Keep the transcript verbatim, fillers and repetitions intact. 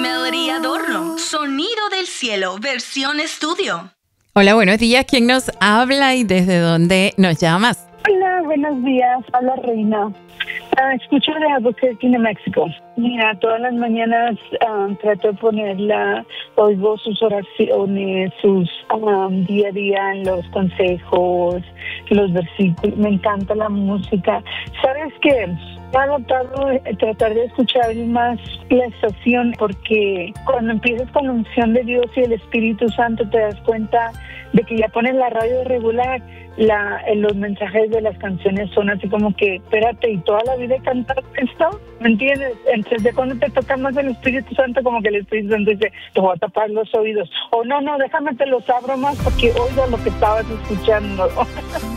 Melody Adorno, Sonido del Cielo, versión estudio. Hola, buenos días. ¿Quién nos habla y desde dónde nos llamas? Hola, buenos días. Habla Reina. Uh, escucho de Albuquerque, New México. Mira, todas las mañanas um, trato de ponerla, oigo sus oraciones, sus um, día a día, los consejos, los versículos. Me encanta la música. ¿Sabes qué? He adoptado tratar de escuchar más la estación, porque cuando empiezas con la unción de Dios y el Espíritu Santo te das cuenta de que ya pones la radio regular, la, los mensajes de las canciones son así como que, espérate, y toda la vida he cantado esto, ¿me entiendes? Entonces de cuando te toca más el Espíritu Santo, como que el Espíritu Santo dice, te voy a tapar los oídos, o no, no, déjame te los abro más porque oigo lo que estabas escuchando.